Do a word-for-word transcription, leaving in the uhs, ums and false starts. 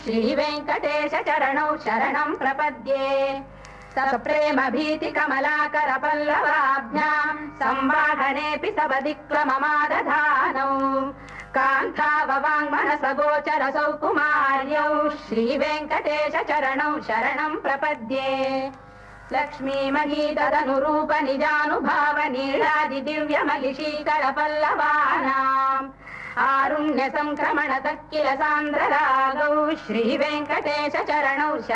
श्रीवेङ्कटेश चरणौ शरणं प्रपद्ये सप्रेम भीति कमलाकर पल्लवाभ्याम् संवाहनेऽपि सवदिक्लममादधानौ कान्ताववाङ्मनस गोचर सौकुमार्यौ श्रीवेङ्कटेश चरणौ शरणं प्रपद्ये लक्ष्मी महीतदनुरूप निजानुभाव नीलादि दिव्य महिषीकर पल्लवानाम् आरुण्य संक्रमण तक्किल सान्द्ररागौ श्रीवेङ्कटेश चरणौ